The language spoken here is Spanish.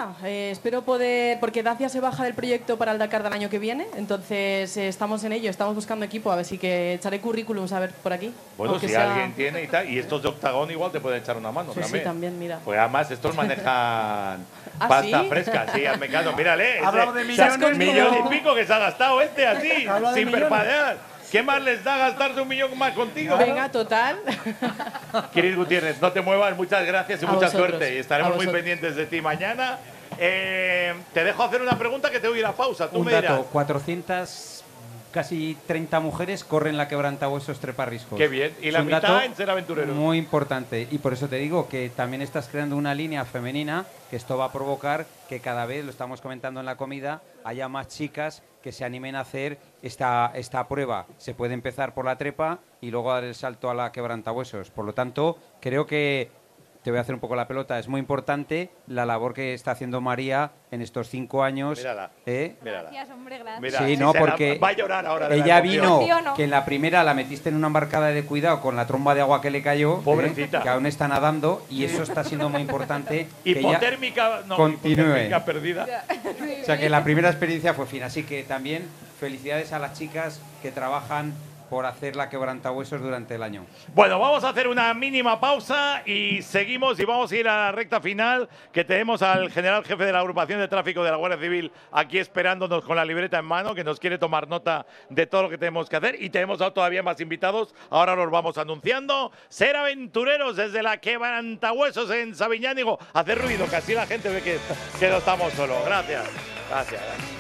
nada, espero poder, porque Dacia se baja del proyecto para el Dakar del año que viene, entonces estamos en ello, estamos buscando equipo, a ver si que echaré currículums a ver por aquí. Bueno, si alguien tiene y tal, y estos de Octagón igual te pueden echar una mano Sí, también. sí, también, mira. Pues además estos manejan pasta ¿sí? fresca, sí, hazme caso, mírale. Hablado de millones, millón como- y pico que se ha gastado así, Hablado de sin millones. perpadear. ¿Qué más les da gastarse 1 millón más contigo? Venga, total. Kiris Gutiérrez, no te muevas, muchas gracias y A mucha vosotros, suerte. Y estaremos a muy vosotros. pendientes de ti mañana. Te dejo hacer una pregunta que tengo que ir a pausa. Tú Un me dirás. dato, 400, casi 30 mujeres corren la quebrantahuesos treparriscos. Qué bien. Y Es la un mitad dato en ser aventureros. muy importante. Y por eso te digo que también estás creando una línea femenina, que esto va a provocar que cada vez, lo estamos comentando en la comida, haya más chicas que se animen a hacer esta prueba. Se puede empezar por la trepa y luego dar el salto a la quebrantahuesos. Por lo tanto, creo que te voy a hacer un poco la pelota. Es muy importante la labor que está haciendo María en estos 5 años. Mírala. Mírala. Gracias, hombre, gracias. Mira, Sí, si no, se la- porque va a llorar ahora. de la ella emoción. vino, Emociono. que en la primera la metiste en una embarcada de cuidado con la tromba de agua que le cayó, Pobrecita. que aún está nadando, y eso está siendo muy importante. que ella Hipotérmica, no, continúe. hipotérmica perdida. O sea, que la primera experiencia fue fina. Así que también felicidades a las chicas que trabajan por hacer la quebrantahuesos durante el año. Bueno, vamos a hacer una mínima pausa y seguimos y vamos a ir a la recta final, que tenemos al general jefe de la agrupación de tráfico de la Guardia Civil aquí esperándonos con la libreta en mano, que nos quiere tomar nota de todo lo que tenemos que hacer, y tenemos todavía más invitados. Ahora los vamos anunciando. Ser aventureros desde la quebrantahuesos en Sabiñánigo. Hacer ruido, que así la gente ve que no estamos solos. Gracias. Gracias.